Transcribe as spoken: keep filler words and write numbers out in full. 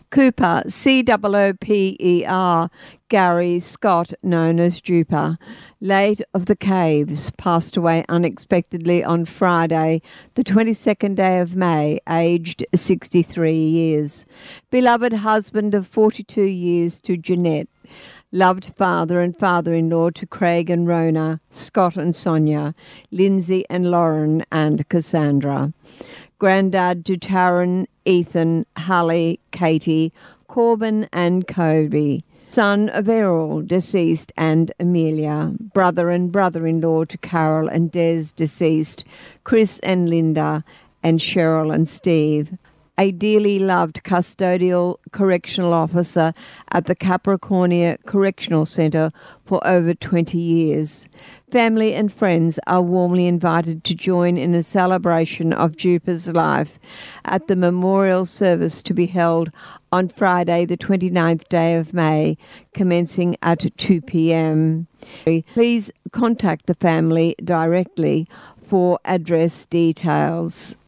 Cooper, C O O P E R, Gary Scott, known as Juper, late of the Caves, passed away unexpectedly on Friday, the twenty-second day of May, aged sixty-three years. Beloved husband of forty-two years to Jeanette. Loved father and father-in-law to Craig and Rona, Scott and Sonia, Lindsay and Lauren and Cassandra. Granddad to Taryn, Ethan, Holly, Katie, Corbin and Kobe. Son of Errol, deceased, and Amelia. Brother and brother-in-law to Carol and Des, deceased, Chris and Linda, and Cheryl and Steve. A dearly loved custodial correctional officer at the Capricornia Correctional Centre for over twenty years. Family and friends are warmly invited to join in a celebration of Juper's life at the memorial service to be held on Friday, the twenty-ninth day of May, commencing at two p.m. Please contact the family directly for address details.